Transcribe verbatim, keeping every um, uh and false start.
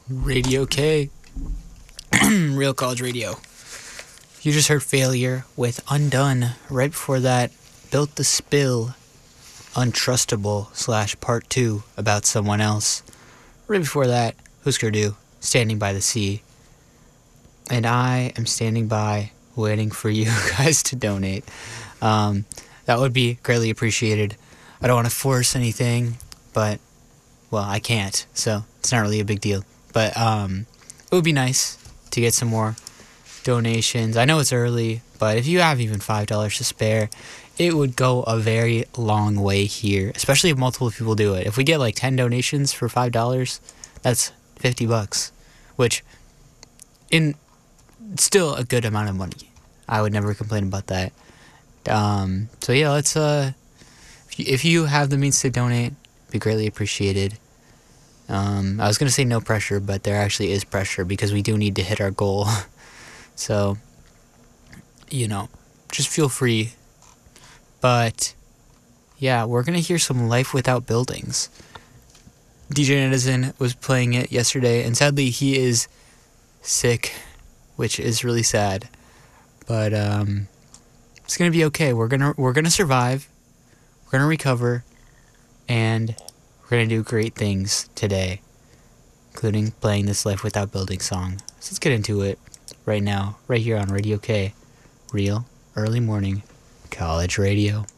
Radio K. Real College Radio. You just heard Failure with Undone. Right before that, Built the Spill, Untrustable slash Part two about someone else. Right before that, Husker Du, Standing by the Sea. And I am standing by waiting for you guys to donate. Um, that would be greatly appreciated. I don't want to force anything, but, well, I can't, so it's not really a big deal. But um, it would be nice to get some more donations. I know it's early, but if you have even five dollars to spare, it would go a very long way here, especially if multiple people do it. If we get like ten donations for five dollars, that's fifty bucks, which in still a good amount of money. I would never complain about that. Um, so yeah, let's uh, if you, if you have the means to donate, be greatly appreciated. Um, I was gonna say no pressure, but there actually is pressure because we do need to hit our goal. So, you know, just feel free. But yeah, we're gonna hear some Life Without Buildings. D J Netizen was playing it yesterday, and sadly he is sick, which is really sad. But um, it's gonna be okay. We're gonna we're gonna survive. We're gonna recover, and we're gonna do great things today, including playing this Life Without Buildings song. So let's get into it right now, right here on Radio K, Real Early Morning College Radio.